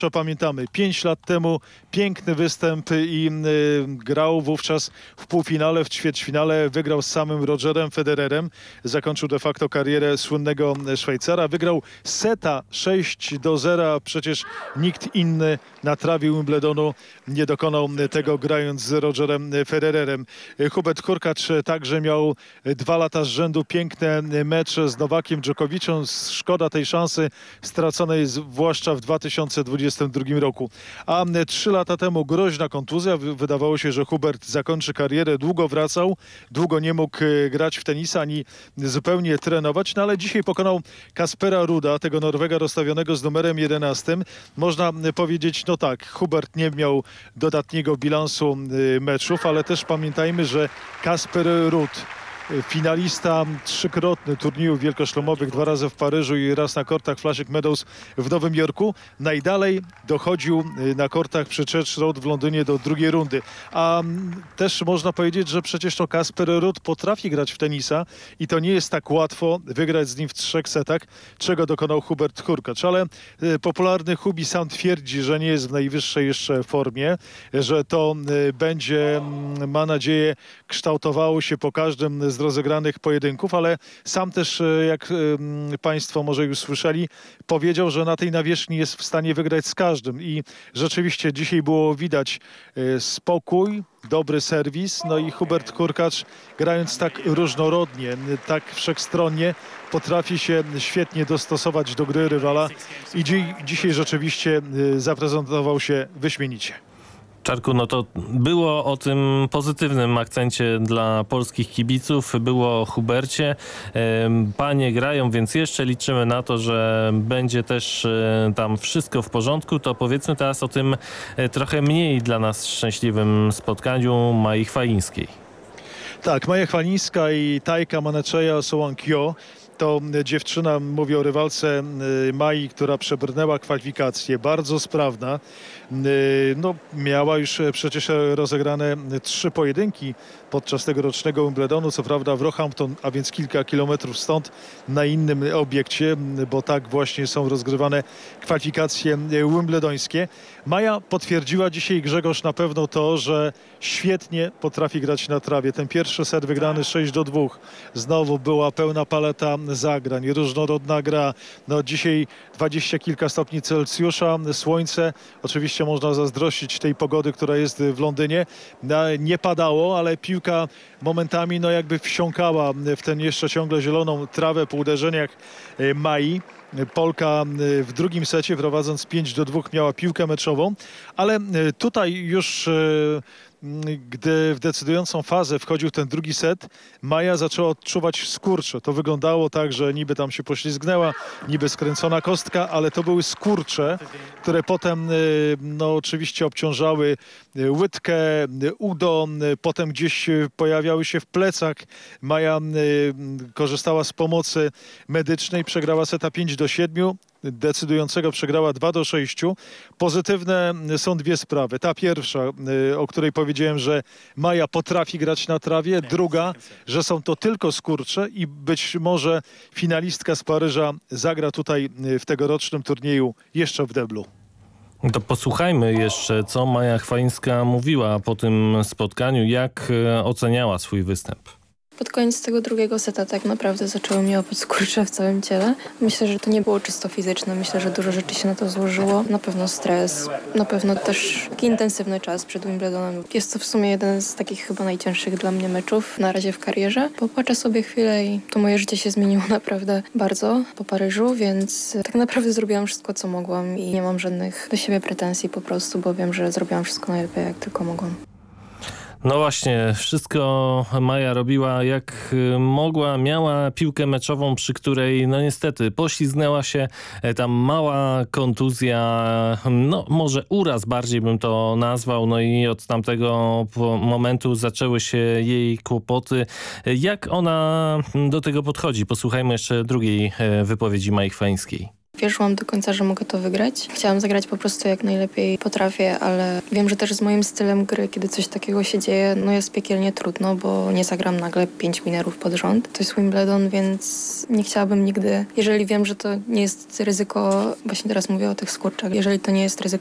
Pamiętamy, 5 lat temu piękny występ i grał wówczas w półfinale, w ćwierćfinale, wygrał z samym Rogerem Federerem, zakończył de facto karierę słynnego Szwajcara, wygrał seta 6-0, przecież nikt inny na trawie Wimbledonu nie dokonał tego, grając z Rogerem Federerem. Hubert Hurkacz także miał 2 lata z rzędu piękne mecze z Nowakiem Dżokowiczem, szkoda tej szansy straconej zwłaszcza w 2022 roku. A 3 lata temu groźna kontuzja. Wydawało się, że Hubert zakończy karierę. Długo wracał, długo nie mógł grać w tenisa ani zupełnie trenować, no ale dzisiaj pokonał Kaspera Ruda, tego Norwega rozstawionego z numerem 11. Można powiedzieć, no tak, Hubert nie miał dodatniego bilansu meczów, ale też pamiętajmy, że Kasper Ruud, finalista trzykrotny turniejów wielkoszlemowych, 2 razy w Paryżu i raz na kortach Flushing Meadows w Nowym Jorku. Najdalej dochodził na kortach przy Church Road w Londynie do drugiej rundy. A też można powiedzieć, że przecież to Kasper Ruud potrafi grać w tenisa i to nie jest tak łatwo wygrać z nim w 3 setach, czego dokonał Hubert Hurkacz. Ale popularny Hubi sam twierdzi, że nie jest w najwyższej jeszcze formie, że to będzie, ma nadzieję, kształtowało się po każdym z rozegranych pojedynków, ale sam też, jak Państwo może już słyszeli, powiedział, że na tej nawierzchni jest w stanie wygrać z każdym i rzeczywiście dzisiaj było widać spokój, dobry serwis, no i Hubert Hurkacz, grając tak różnorodnie, tak wszechstronnie, potrafi się świetnie dostosować do gry rywala i dzisiaj rzeczywiście zaprezentował się wyśmienicie. Czarku, no to było o tym pozytywnym akcencie dla polskich kibiców, było o Hubercie. Panie grają, więc jeszcze liczymy na to, że będzie też tam wszystko w porządku. To powiedzmy teraz o tym trochę mniej dla nas szczęśliwym spotkaniu Mai Chwalińskiej. Tak, Maja Chwalińska i Taika Maneczeja Sołankio. To dziewczyna, mówię o rywalce Mai, która przebrnęła kwalifikacje, bardzo sprawna. No, miała już przecież rozegrane 3 pojedynki podczas tegorocznego Wimbledonu, co prawda w Roehampton, a więc kilka kilometrów stąd, na innym obiekcie, bo tak właśnie są rozgrywane kwalifikacje wimbledońskie. Maja potwierdziła dzisiaj, Grzegorz, na pewno to, że świetnie potrafi grać na trawie. Ten pierwszy set wygrany 6-2. Znowu była pełna paleta zagrań, różnorodna gra. No dzisiaj 20 kilka stopni Celsjusza, słońce. Oczywiście można zazdrościć tej pogody, która jest w Londynie. Nie padało, ale piłka momentami no jakby wsiąkała w tę jeszcze ciągle zieloną trawę po uderzeniach Mai. Polka w drugim secie, prowadząc 5-2, miała piłkę meczową, ale tutaj już gdy w decydującą fazę wchodził ten drugi set, Maja zaczęła odczuwać skurcze. To wyglądało tak, że niby tam się poślizgnęła, niby skręcona kostka, ale to były skurcze, które potem no oczywiście obciążały łydkę, udo, potem gdzieś pojawiały się w plecach. Maja korzystała z pomocy medycznej, przegrała seta 5-7. Decydującego przegrała 2-6. Pozytywne są 2 sprawy. Ta pierwsza, o której powiedziałem, że Maja potrafi grać na trawie. Druga, że są to tylko skurcze i być może finalistka z Paryża zagra tutaj w tegorocznym turnieju jeszcze w deblu. To posłuchajmy jeszcze, co Maja Chwalińska mówiła po tym spotkaniu, jak oceniała swój występ. Pod koniec tego drugiego seta tak naprawdę zaczęły mnie łapać skurcze w całym ciele. Myślę, że to nie było czysto fizyczne. Myślę, że dużo rzeczy się na to złożyło. Na pewno stres, na pewno też taki intensywny czas przed Wimbledonem. Jest to w sumie jeden z takich chyba najcięższych dla mnie meczów na razie w karierze. Popatrzę sobie chwilę i to moje życie się zmieniło naprawdę bardzo po Paryżu, więc tak naprawdę zrobiłam wszystko, co mogłam i nie mam żadnych do siebie pretensji po prostu, bo wiem, że zrobiłam wszystko najlepiej, jak tylko mogłam. No właśnie, wszystko Maja robiła jak mogła, miała piłkę meczową, przy której no niestety poślizgnęła się, tam mała kontuzja, no może uraz bardziej bym to nazwał, no i od tamtego momentu zaczęły się jej kłopoty. Jak ona do tego podchodzi? Posłuchajmy jeszcze drugiej wypowiedzi Mai Chwalińskiej. wierzyłam do końca, że mogę to wygrać. Chciałam zagrać po prostu jak najlepiej potrafię, ale wiem, że też z moim stylem gry, kiedy coś takiego się dzieje, no jest piekielnie trudno, bo nie zagram nagle 5 winerów pod rząd. To jest Wimbledon, więc nie chciałabym nigdy, jeżeli wiem, że to nie jest ryzyko, właśnie teraz mówię o tych skurczach, jeżeli to nie jest ryzyko